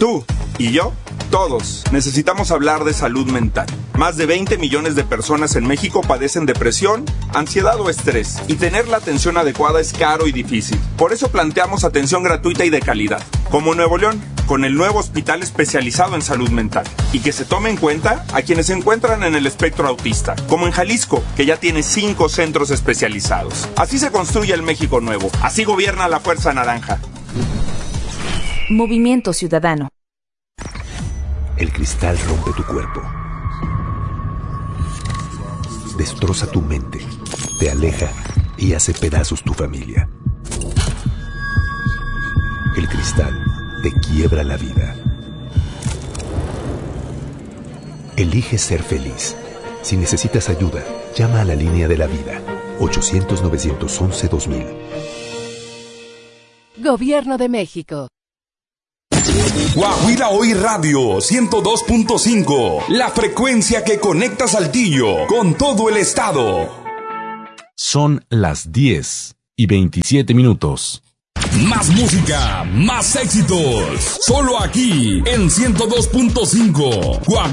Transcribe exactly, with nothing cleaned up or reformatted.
Tú y yo, todos, necesitamos hablar de salud mental. Más de veinte millones de personas en México padecen depresión, ansiedad o estrés, y tener la atención adecuada es caro y difícil. Por eso planteamos atención gratuita y de calidad, como en Nuevo León, con el nuevo hospital especializado en salud mental, y que se tome en cuenta a quienes se encuentran en el espectro autista, como en Jalisco, que ya tiene cinco centros especializados. Así se construye el México nuevo, así gobierna la Fuerza Naranja. Movimiento Ciudadano. El cristal rompe tu cuerpo, destroza tu mente, te aleja y hace pedazos tu familia. El cristal te quiebra la vida. Elige ser feliz. Si necesitas ayuda, llama a la línea de la vida, ochocientos, novecientos once, dos mil. Gobierno de México. Coahuila Hoy Radio ciento dos punto cinco, la frecuencia que conecta Saltillo con todo el estado. Son las diez y veintisiete minutos. Más música, más éxitos, solo aquí en ciento dos punto cinco.